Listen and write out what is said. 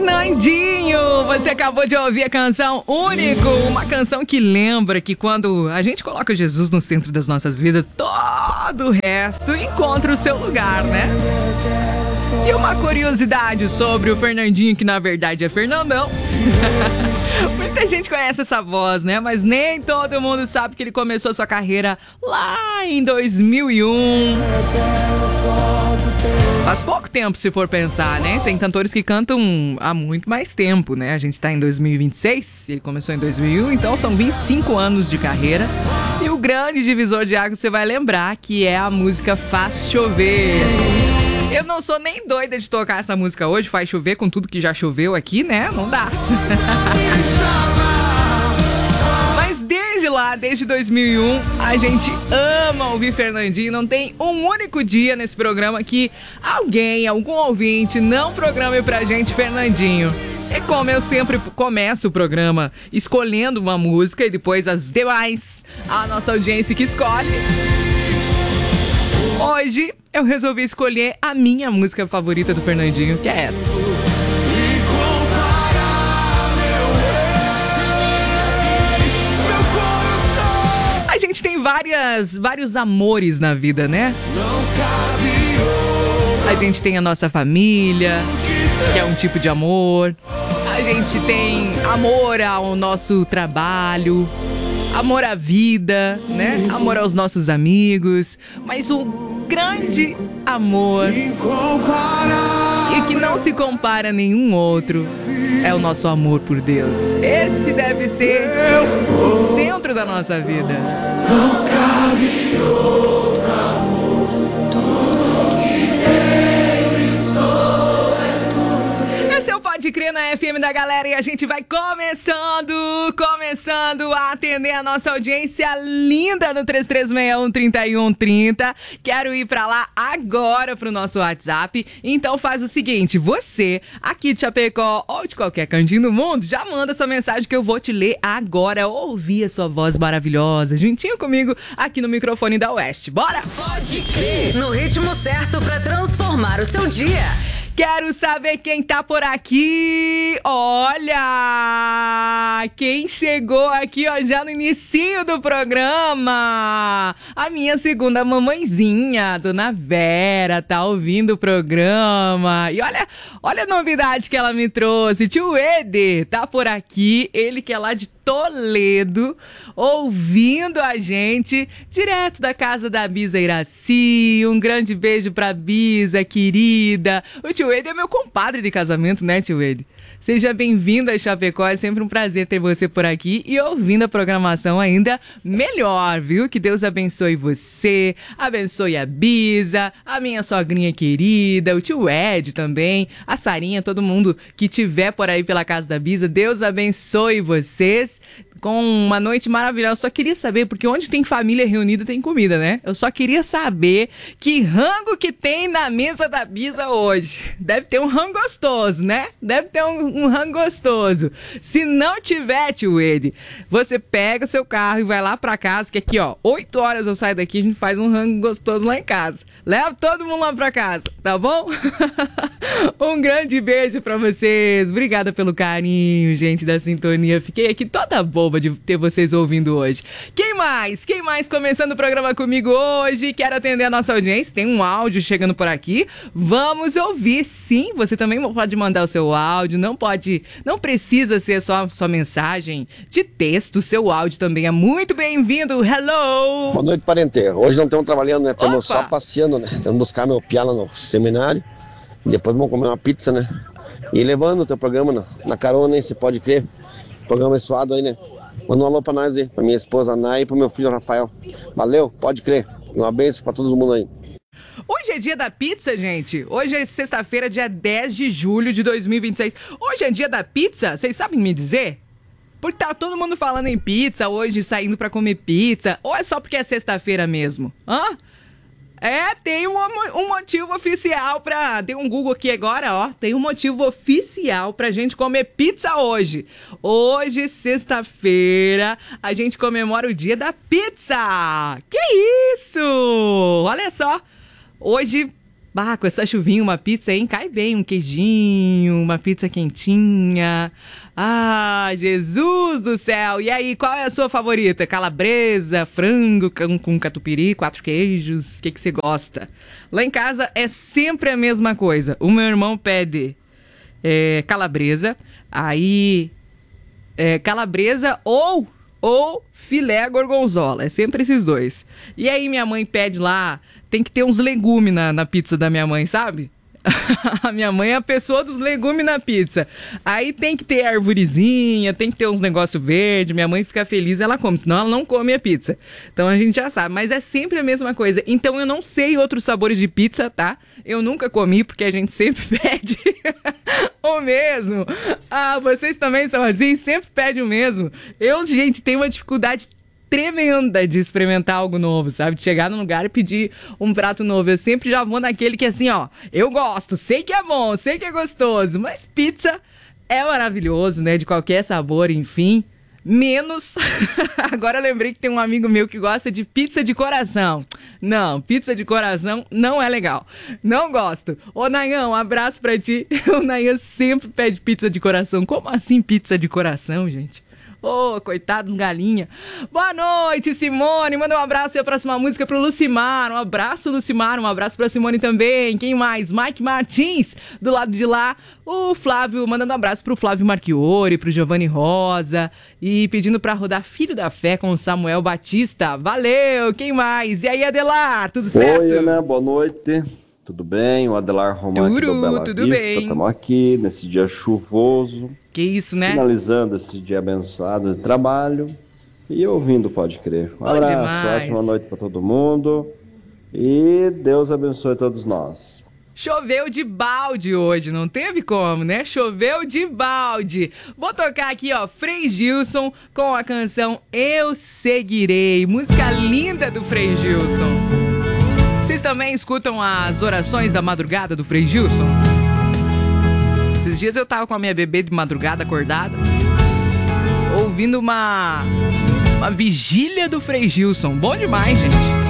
Nandinho, você acabou de ouvir a canção Único, uma canção que lembra que quando a gente coloca Jesus no centro das nossas vidas, todo o resto encontra o seu lugar, né? E uma curiosidade sobre o Fernandinho, que na verdade é Fernandão. Muita gente conhece essa voz, né? Mas nem todo mundo sabe que ele começou sua carreira lá em 2001. Faz pouco tempo, se for pensar, né? Tem cantores que cantam há muito mais tempo, né? A gente tá em 2026, ele começou em 2001, então são 25 anos de carreira. E o grande divisor de águas, você vai lembrar, que é a música Faz Chover. Eu não sou nem doida de tocar essa música hoje, Faz Chover, com tudo que já choveu aqui, né? Não dá. Mas desde lá, desde 2001, a gente ama ouvir Fernandinho. Não tem um único dia nesse programa que alguém, algum ouvinte, não programe pra gente Fernandinho. E como eu sempre começo o programa escolhendo uma música e depois as demais, a nossa audiência que escolhe, hoje eu resolvi escolher a minha música favorita do Fernandinho, que é essa. A gente tem vários amores na vida, né? A gente tem a nossa família, que é um tipo de amor. A gente tem amor ao nosso trabalho, amor à vida, né? Amor aos nossos amigos. Mas o grande amor, e que não se compara a nenhum outro, é o nosso amor por Deus. Esse deve ser o centro da nossa vida. Não cabe outro amor, tudo que eu sou é tudo. Esse é o Pode Crer na FM da galera, e a gente vai começando a atender a nossa audiência linda no 3361-3130. Quero ir pra lá agora pro nosso WhatsApp. Então faz o seguinte, você aqui de Chapecó ou de qualquer cantinho do mundo, já manda sua mensagem que eu vou te ler agora. Ouvir a sua voz maravilhosa juntinho comigo aqui no microfone da Oeste. Bora? Pode Crer, no ritmo certo pra transformar o seu dia. Quero saber quem tá por aqui. Olha! Quem chegou aqui, ó, já no inicinho do programa. A minha segunda mamãezinha, Dona Vera, tá ouvindo o programa. E olha a novidade que ela me trouxe. Tio Eder tá por aqui. Ele que é lá de Toledo, ouvindo a gente direto da casa da Bisa Iraci. Um grande beijo pra Bisa, querida. O tio Ed é meu compadre de casamento, né, tio Ed? Seja bem-vindo a Chapecó, é sempre um prazer ter você por aqui e ouvindo a programação ainda melhor, viu? Que Deus abençoe você, abençoe a Bisa, a minha sogrinha querida, o tio Ed também, a Sarinha, todo mundo que tiver por aí pela casa da Bisa. Deus abençoe vocês com uma noite maravilhosa. Eu só queria saber, porque onde tem família reunida tem comida, né? Eu só queria saber que rango que tem na mesa da Bisa hoje. Deve ter um rango gostoso, né? Deve ter um rango gostoso. Se não tiver, tio Ed, você pega o seu carro e vai lá pra casa, que aqui, ó, 8 horas eu saio daqui, a gente faz um rango gostoso lá em casa. Leva todo mundo lá pra casa, tá bom? Um grande beijo pra vocês. Obrigada pelo carinho, gente, da sintonia. Fiquei aqui toda boba de ter vocês ouvindo hoje. Quem mais? Quem mais começando o programa comigo hoje? Quero atender a nossa audiência. Tem um áudio chegando por aqui. Vamos ouvir, sim. Você também pode mandar o seu áudio. Não precisa ser só sua mensagem de texto. Seu áudio também é muito bem-vindo. Hello! Boa noite, parente. Hoje não estamos trabalhando, né? Estamos só passeando, né? Estamos buscar meu piá lá no seminário. Depois vamos comer uma pizza, né? E levando o teu programa na carona, hein? Você pode crer. Programa abençoado aí, né? Manda um alô pra nós aí, pra minha esposa Nay e pro meu filho Rafael. Valeu, pode crer. Um abenço pra todo mundo aí. Hoje é dia da pizza, gente. Hoje é sexta-feira, dia 10 de julho de 2026. Hoje é dia da pizza? Vocês sabem me dizer? Porque tá todo mundo falando em pizza hoje, saindo pra comer pizza. Ou é só porque é sexta-feira mesmo? Hã? É, tem um motivo oficial pra... Tem um Google aqui agora, ó. Tem um motivo oficial pra gente comer pizza hoje. Hoje, sexta-feira, a gente comemora o dia da pizza. Que isso? Olha só. Hoje Bah, com essa chuvinha, uma pizza, hein? Cai bem, um queijinho, uma pizza quentinha. Ah, Jesus do céu! E aí, qual é a sua favorita? Calabresa, frango com catupiry, 4 queijos? O que você gosta? Lá em casa é sempre a mesma coisa. O meu irmão pede calabresa, aí calabresa ou filé gorgonzola. É sempre esses dois. E aí minha mãe pede lá, tem que ter uns legumes na pizza da minha mãe, sabe? A minha mãe é a pessoa dos legumes na pizza. Aí tem que ter arvorezinha, tem que ter uns negócios verdes. Minha mãe fica feliz, ela come, senão ela não come a pizza. Então a gente já sabe, mas é sempre a mesma coisa. Então eu não sei outros sabores de pizza, tá? Eu nunca comi, porque a gente sempre pede o mesmo. Ah, vocês também são assim? Sempre pedem o mesmo. Eu, gente, tenho uma dificuldade tremenda de experimentar algo novo, sabe? De chegar num lugar e pedir um prato novo. Eu sempre já vou naquele que assim, ó, eu gosto, sei que é bom, sei que é gostoso, mas pizza é maravilhoso, né? De qualquer sabor, enfim. Menos, agora eu lembrei que tem um amigo meu que gosta de pizza de coração. Não, pizza de coração não é legal. Não gosto. Ô, Nayan, um abraço pra ti. O Nayan sempre pede pizza de coração. Como assim pizza de coração, gente? Ô, coitados, galinha. Boa noite, Simone. Manda um abraço e a próxima música pro Lucimar. Um abraço, Lucimar. Um abraço pra Simone também. Quem mais? Mike Martins, do lado de lá. O Flávio, mandando um abraço pro Flávio Marchiori, pro Giovanni Rosa. E pedindo pra rodar Filho da Fé com o Samuel Batista. Valeu. Quem mais? E aí, Adelar, tudo certo? Oi, Ana, boa noite. Tudo bem? O Adelar Romano aqui do Bela tudo Vista. bem. Estamos aqui nesse dia chuvoso. Que isso, né? Finalizando esse dia abençoado de trabalho e ouvindo Pode Crer. Um abraço, demais. ótima noite para todo mundo e Deus abençoe todos nós. Choveu de balde hoje, não teve como, né? Choveu de balde. Vou tocar aqui, ó, Frei Gilson com a canção Eu Seguirei. Música linda do Frei Gilson. Vocês também escutam as orações da madrugada do Frei Gilson? Esses dias eu tava com a minha bebê de madrugada acordada, ouvindo uma vigília do Frei Gilson. Bom demais, gente.